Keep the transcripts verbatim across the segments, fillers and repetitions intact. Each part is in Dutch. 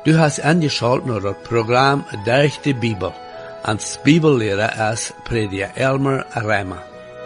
Du hast angeschaut naar het programma Durch de Bibel. Als Bibellehrer is Prediger Elmer Reimer.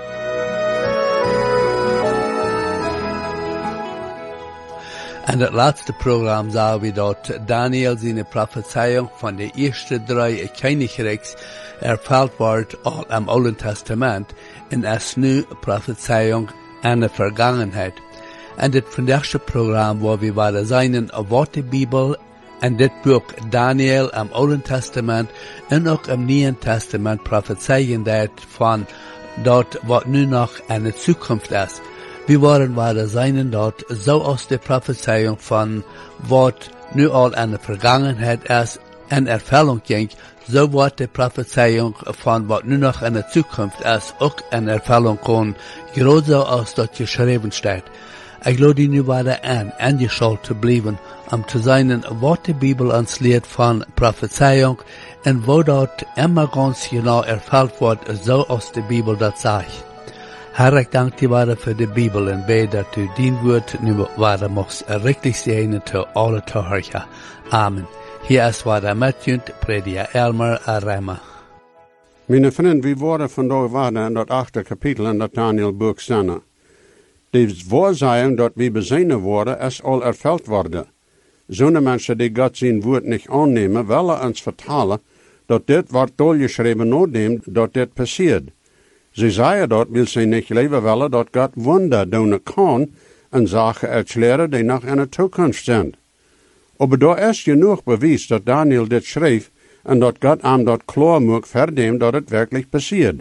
In het laatste programma zagen we dat Daniel zijn prophezeiung van de eerste drie koninkrijks ervuld wordt al im Oude Testament en is nu prophezeiung aan de vergangenheid. En dit vandaagse programma waar we willen zijn wat de Bibel en dit boek Daniel im Oude Testament en ook im Nieuwe Testament prophezeien dat van dat wat nu nog in de toekomst is. We waren willen zijn dat zoals de prophezeiung van wat nu al in de vergangenheid is en ervulling ging, zo wordt de prophezeiung van wat nu nog in de toekomst is ook in ervulling kon, groter als dat geschreven staat. Ik laat die nu willen aan, aangeschaut te blijven, om te zijn wat de Bibel ons leert van prophezeiung en wo dat immer ganz genau erfüllt wordt, zoals de Bibel dat zegt. Herr, ik dank je waarde voor de Bibel en bid dat u dien woord nu waarde mocht richtig zijn te alle te horen. Amen. Hier is waarde met je, Prediger Elmer Reimer. Mijn vriend, we worden vandaag waarde in dat achte kapitel in dat Daniel-boek staan. Die voorzijing dat we bezinnen worden, is al ervuld worden. Zo'n mensen die God zijn woord niet aannemen, willen ons vertalen dat dit wat dolgeschreven noodneemt, dat dit passiert. Ze zeiden dat, wil ze niet leven willen, dat God wonder doen kan en zaken uitleren die nog in de toekomst zijn. Maar daar is genoeg bewijs dat Daniel dit schreef en dat God hem dat klaar moet vernemen dat het werkelijk passiert.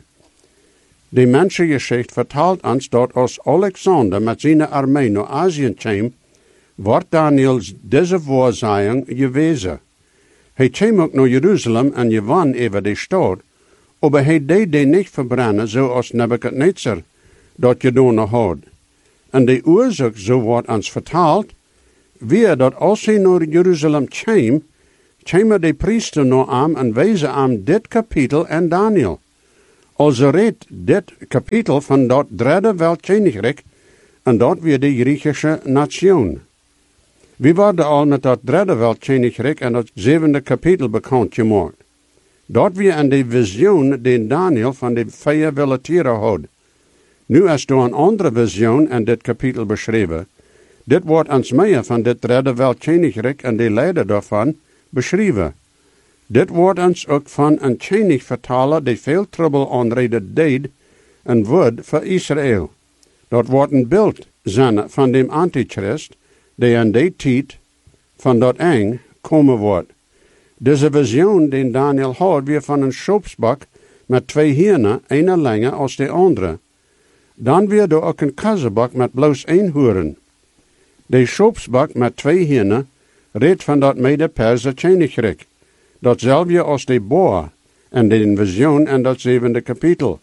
De mensengeschichte vertelt ons dat als Alexander met zijn armee naar Azië kwam, wordt Daniel deze voorzijing gewezen. Hij kwam ook naar Jeruzalem en je won over de stad, maar hij deed die niet verbrennen zoals Nebuchadnezzar dat gedaan had. En de oorzaak, zo wordt ons vertaald, weer dat als hij naar Jeruzalem kwam, kwamen de priester naar hem en wezen hem dit kapitel en Daniel. Also redt dit kapitel van dat derde Weltkoninkrijk en dat weer de Griechische nation. We worden al met dat derde Weltkoninkrijk en dat zevende kapitel bekend gemaakt. Dat weer in de visioen die Daniel van de vier willen tieren had. Nu is door een andere visioen in dit kapitel beschreven. Dit wordt ons meer van dit derde Weltkoninkrijk en de leider daarvan beschreven. Dit wordt ons ook van een koning vertalen die veel trouble aanreden deed en wordt voor Israël. Dat wordt een beeld zijn van de antichrist die in die tijd van dat eng komen wordt. Deze visioen die Daniel had weer van een schopsbak met twee hienen, een langer als de andere. Dan weer er ook een kazzebak met bloos één hoeren. De schopsbak met twee hienen redt van dat Mede-Perse koninkrijk. Datzelfde als de boer en de visioen in dat zevende kapitel.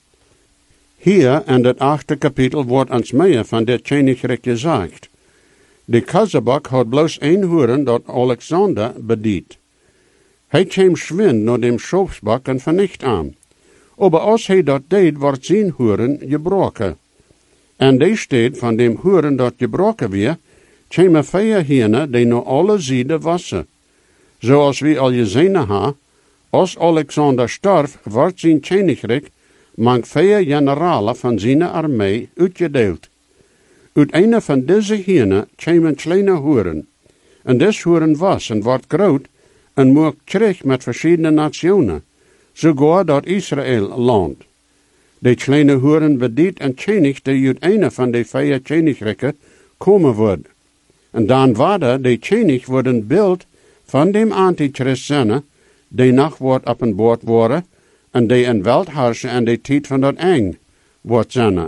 Hier in het achte kapitel wordt ons meer van dit koninkrijk gezegd. De kazzebak had bloos één hoeren dat Alexander bedient. Hij kwam schwind naar dem schopsbak en vernicht hem. Maar als hij dat deed, wordt zijn hoeren gebroken. En de steed van dem hoeren dat gebroken weer, kwamen vier hienen die naar alle zijden wassen. Zoals we al gezien hebben, als Alexander stierf, wordt zijn koninkrijk mang vier generalen van zijn armee uitgedeeld. Uit een van deze hienen kwamen kleine hoeren. En deze hoeren was en wordt groot en moet terug met verschillende nationen, sogar dat Israël land. De kleine hoeren bedient een koning die uit een van de vier koninkrijken komen wordt. En dan worden de koning wordt een beeld van dem antichrist zijn, die nog wordt op een boord worden, en die een weltherrscher en de tijd van dat eng wordt zijn.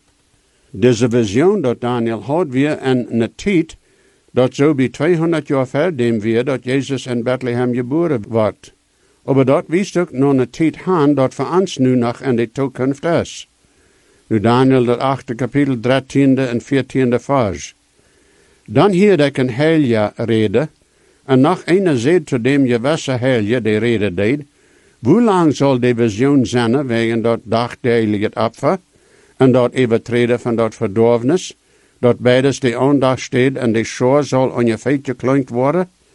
Deze visioen dat Daniel had weer in een tijd, dat zo bij tweehonderd jaar verder weer, dat Jezus in Bethlehem geboren wordt. Maar dat wist ook nog een tijd aan, dat voor ons nu nog in de toekomst is. Nu Daniel, dat achte kapitel, dertiende en veertiende vers. Dan hier ik een heilige rede, en nog een zei te dem gewisse heilige die rede deed, hoe lang zal de visioen zijn wegen dat dagdeilige opfer, en dat overtreden van dat verdorvenis, dat beides de aandacht steed en de schoor zal aan je feitje gekleund worden?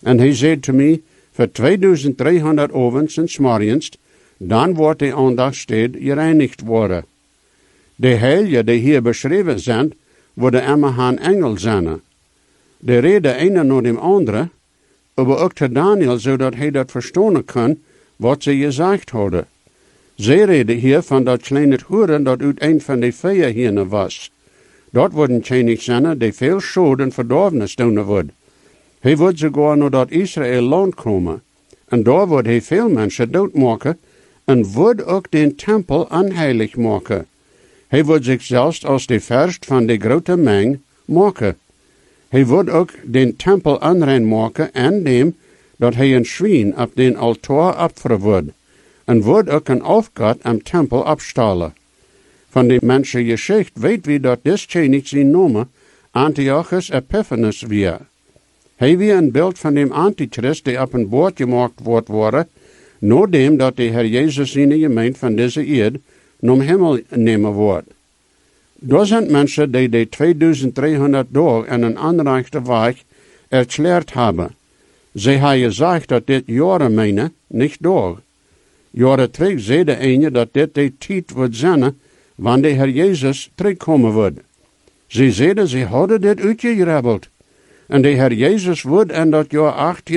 En hij zei te mij, voor tweeduizend-driehonderd ovens en smorgens, dan wordt de aandachtstid gereinigd worden. De heilige die hier beschreven zijn, worden immer han engel zijn. De reden ene naar dem andere, aber ook te Daniel, zodat hij dat verstaan kan, wat ze gezegd hadden. Ze reden hier van dat kleine hoeren dat uit een van de vier hier was. Dat worden tjenig zijn, die veel schoden verdorvenis doen worden. Hij wordt sogar naar dat Israël land komen. En daar wordt hij veel mensen doodmaken en wordt ook den tempel onheilig maken. Hij wordt zichzelf als de verst van de grote meng maken. Hij wordt ook den tempel onrein maken en dem dat hij een zwien op den altaar opferen wordt. En wordt ook een afgod am tempel opstalen. Van de mensen geschicht weet wie dat desjenig zijn noemen Antiochus Epiphanes weer. Hij weer een beeld van dem Antichrist die op een boord gemaakt wordt worden, nadat dat de Heer Jezus zijn gemeente van deze eerd naar hemel nemen wordt. Daar zijn mensen die de tweeduizend-driehonderd dagen en een aanrechte weg erklärt hebben. Ze hebben gezegd dat dit jaren menen, niet dagen. Jaren terug zei de ene dat dit de tijd wordt zijn, wanneer de Heer Jezus terugkomen wordt. Ze zeiden, ze hadden dit uitgerebeld. En de Heer Jezus wordt in dat jaar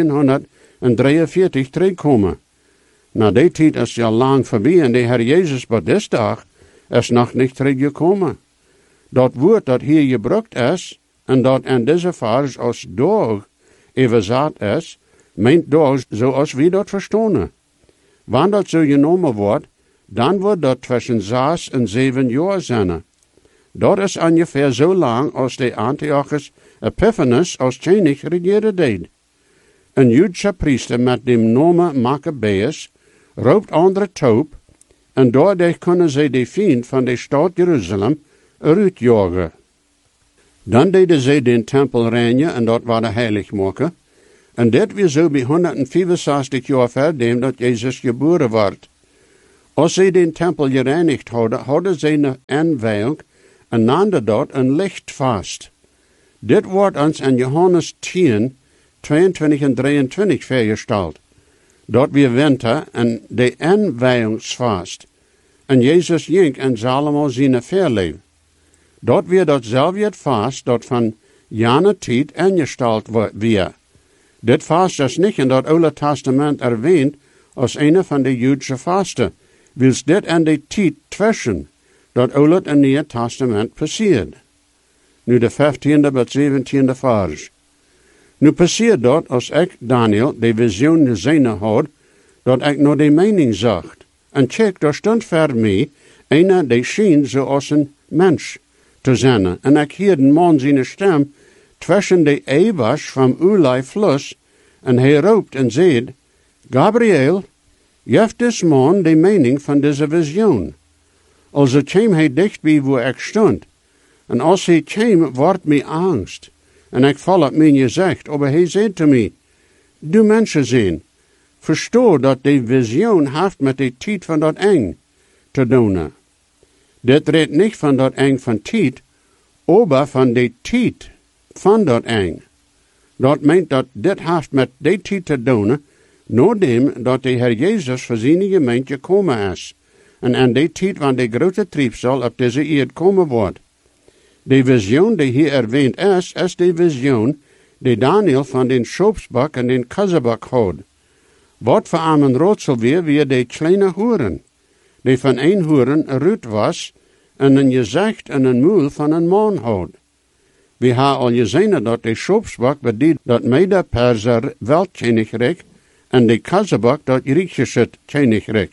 achttienhonderddrieënveertig terugkomen. Na die tijd is ja lang voorbij en de Heer Jezus bij deze dag is nog niet teruggekomen. Dat woord dat hier gebruikt is, en dat in deze vers als dag overzet is, meint dag zoals we dat verstaan. Wanneer dat zo genomen wordt, dan wordt dat tussen zes en zeven jaar zijn. Dat is ongeveer zo lang als de Antiochus Epiphanes als tjenig regeerde deed. Een Joodse priester met de naam Maccabeus roopt andere toop, en daardoor kunnen zij de vijand van de stad Jeruzalem eruit jagen. Dan deden zij den tempel reinigen en dat waren heilig maken, en dit weer zo bij honderdvijfenzestig jaar verder dat Jezus geboren werd. Als zij den tempel gereinigd hadden, hadden zij een aanwijing en naamden dat een lichtvast. Dit wordt ons in Johannes tien, tweeëntwintig en drieëntwintig vergesteld. Dat weer winter en de aanwijingsvast. En Jezus ging en Salomo zijn verleef. Dat weer datzelfde vast dat van jane tijd ingesteld weer. Dit vast is niet in dat Oude Testament erwähnt als een van de Joodse vasten, wils dit in de tijd tussen dat Oude en Nieuwe Testament passiert. Nu de vijftiende tot zeventiende vers. Nu passeert dat als ik, Daniel, de visioen gezien had, dat ik naar de mening zag. En check, daar stond voor mij een die schien zoals een mens te zijn. En ik hoorde een man zijn stem tussen de eeuwers van Ulai Fluss, en hij roept en zei, Gabriel, geeft des man de mening van deze visioen. Also kwam hij dichtbij waar ik stond. En als hij kwam, wordt mij angst. En ik val op mijn gezicht, maar hij zei te mij, du mensen zijn, verstoor dat de visioen heeft met de tijd van dat eng te doen. Dit redt niet van dat eng van tijd, maar van de tijd van dat eng. Dat meent dat dit heeft met de tijd te doen, nadat dat de Heer Jezus voor zijn gemeente komen is. En aan de tijd wanneer de grote triebsel op deze eerd komen wordt. De visioen die hier erwähnt is, is de visioen die Daniel van den Schopsbak en den Kazzebak had. Wat voor een raadsel weer, weer de kleine hoeren, die van een hoeren eruit was en een gezicht en een moel van een man had. We hebben al gezien dat de Schopsbak bedient dat Mede-Perser Weltkoninkrijk en de Kazzebak dat Griechische koninkrijk.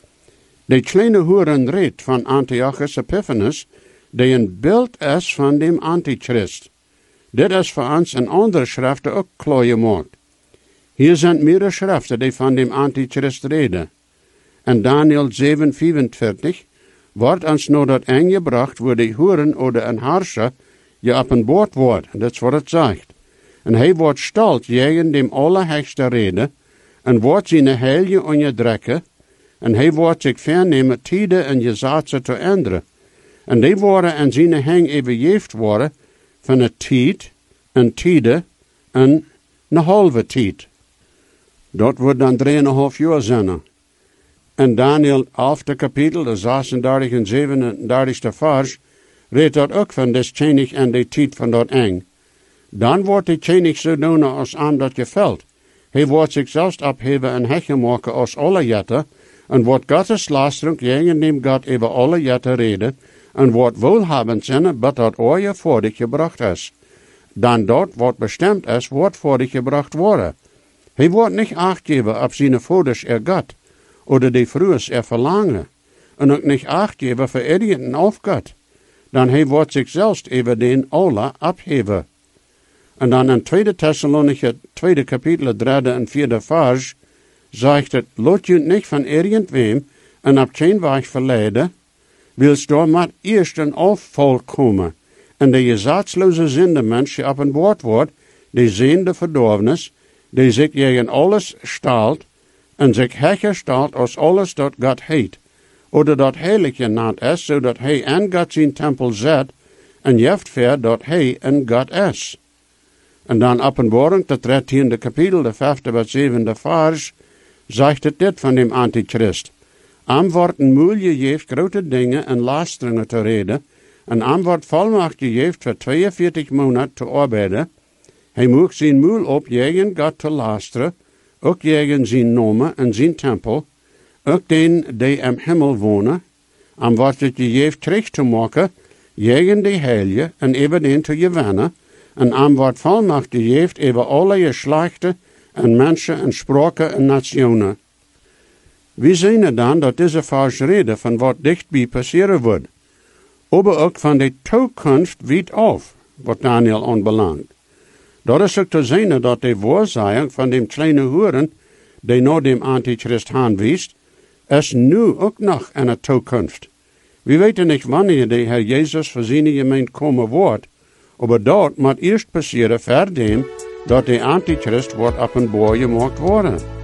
De kleine hoeren redt van Antiochus Epiphanes, die een beeld is van dem Antichrist. Dit is voor ons in andere schriften ook klaar gemaakt. Hier zijn meerdere schriften die van dem Antichrist reden. En Daniel zeven vijfenveertig wordt ons naar dat ingebracht waar de hoeren oder een harscher je op een boord wordt. Dat is wat het zegt. En hij wordt stolz tegen dem allerhöchste reden en wordt zijn heilige onderdrukken en hij wordt zich vernemen tijden en gezaten te änderen. En die worden aan zijn hang overgeeft worden van het tijd en tijden en een halve tijd. Dat wordt dan drieënhalf jaar zijn. En Daniel, elfde kapitel, de zesendertig en zevenendertigste vers, redt dat ook van des tjenig en de tijd van dat eng. Dan wordt de tjenig zo doen als aan dat je veld. Hij wordt zich zelfs opheven en hekje maken als alle jetten, en wordt Gottes lastering tegen dem God over alle jetten reden, en wordt wohlhabend zijn, dat dat oor voor dich gebracht is. Dan dat wordt bestemd is, wordt voor dich gebracht worden. Hij wordt niet acht geven op zijn vaders er God, oder die vroers er verlangen, en ook niet acht geven voor iedereen auf God. Dan hij wordt zich zelfs over den alle opheven. En dan in tweede Thessalonicher, tweede kapitel, derde en vierde vers, zegt het, laat je niet van irgendwem en op geen weg verleiden, wilst door maar eerst een afval komen, en de gezaatsloze zindemensch op een woord wordt, die zien de verdorvenis, die zich tegen alles staalt, en zich hecher staalt als alles dat God heet, oder dat heilig genaamd is, zodat hij en God zijn tempel zet, en jeft ver dat hij en God is. En dan openbaring, het dertiende kapitel, de vijfde tot zevende vers, zegt het dit van dem Antichrist. Am wordt een moel gegeven grote dingen en lasteringen te reden, en am wordt volmacht gegeven voor tweeënveertig maanden te arbeiden. Hij moet zijn moel op tegen God te lasteren, ook tegen zijn nomen en zijn tempel, ook den die im hemel wonen. Am wordt het gegeven terug te maken, tegen de heilige en even den te gewinnen, en am wordt volmacht gegeven over alle geslachten en mensen en spraken en nationen. We zien dan dat deze vers reden van wat dichtbij passeren wordt, maar ook van de toekomst weet af, wat Daniel aanbelangt. Dat is ook te zien dat de waarzeging van dem kleine hoeren, die naar dem Antichrist aanwijst, is nu ook nog in de toekomst. We weten niet wanneer de Heer Jezus voor zijn gemeente komen wordt, maar dat moet eerst passeren voor dem, dat de Antichrist wordt openbaar gemaakt worden.